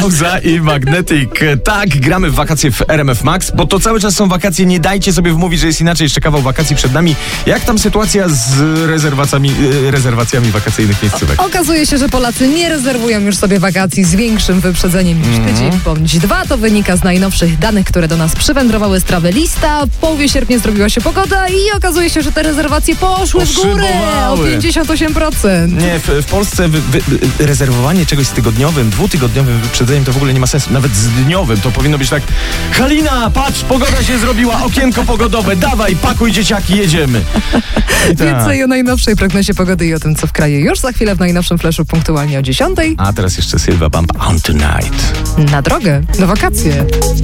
Pauza i Magnetic. Tak, gramy w wakacje w RMF Max, bo to cały czas są wakacje, nie dajcie sobie wmówić, że jest inaczej, jeszcze kawał wakacji przed nami. Jak tam sytuacja z rezerwacjami wakacyjnych miejscówek? Okazuje się, że Polacy nie rezerwują już sobie wakacji z większym wyprzedzeniem niż tydzień bądź dwa. To wynika z najnowszych danych, które do nas przywędrowały z Travelista. W połowie sierpnia zrobiła się pogoda i okazuje się, że te rezerwacje poszły w górę o 58%. Nie, w Polsce rezerwowanie czegoś z tygodniowym, dwutygodniowym wyprzedzeniem to w ogóle nie ma sensu. Nawet z dniowym to powinno być tak: Halina, patrz, pogoda się zrobiła, okienko pogodowe, dawaj, pakuj dzieciaki, jedziemy. Więcej o najnowszej prognozie pogody i o tym, co w kraju już za chwilę w najnowszym flashu punktualnie o 10:00. A teraz jeszcze Sylwa Bump On Tonight. Na drogę, na wakacje.